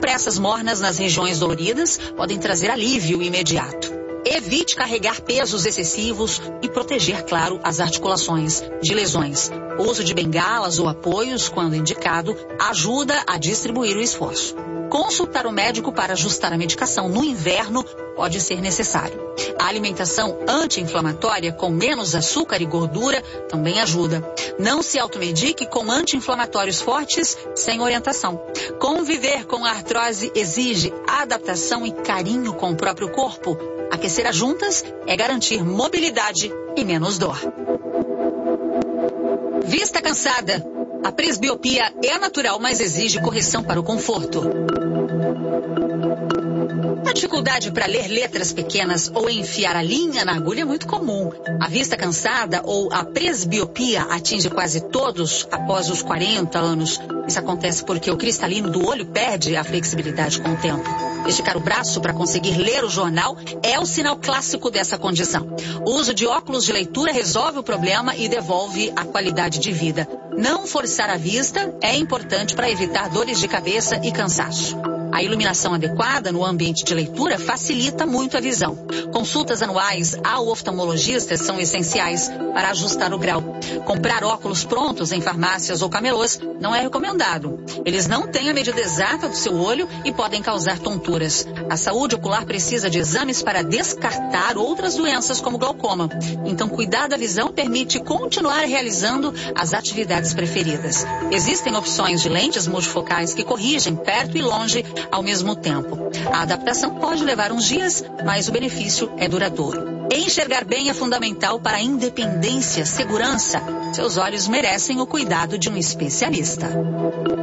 Compressas mornas nas regiões doloridas podem trazer alívio imediato. Evite carregar pesos excessivos e proteger, claro, as articulações de lesões. O uso de bengalas ou apoios, quando indicado, ajuda a distribuir o esforço. Consultar o médico para ajustar a medicação no inverno pode ser necessário. A alimentação anti-inflamatória com menos açúcar e gordura também ajuda. Não se automedique com anti-inflamatórios fortes sem orientação. Conviver com a artrose exige adaptação e carinho com o próprio corpo. Aquecer as juntas é garantir mobilidade e menos dor. Vista cansada. A presbiopia é natural, mas exige correção para o conforto. A dificuldade para ler letras pequenas ou enfiar a linha na agulha é muito comum. A vista cansada ou a presbiopia atinge quase todos após os 40 anos. Isso acontece porque o cristalino do olho perde a flexibilidade com o tempo. Esticar o braço para conseguir ler o jornal é o sinal clássico dessa condição. O uso de óculos de leitura resolve o problema e devolve a qualidade de vida. Não forçar a vista é importante para evitar dores de cabeça e cansaço. A iluminação adequada no ambiente de leitura facilita muito a visão. Consultas anuais ao oftalmologista são essenciais para ajustar o grau. Comprar óculos prontos em farmácias ou camelôs não é recomendado. Eles não têm a medida exata do seu olho e podem causar tonturas. A saúde ocular precisa de exames para descartar outras doenças como glaucoma. Então, cuidar da visão permite continuar realizando as atividades preferidas. Existem opções de lentes multifocais que corrigem perto e longe ao mesmo tempo. A adaptação pode levar uns dias, mas o benefício é duradouro. Enxergar bem é fundamental para a independência, segurança. Seus olhos merecem o cuidado de um especialista.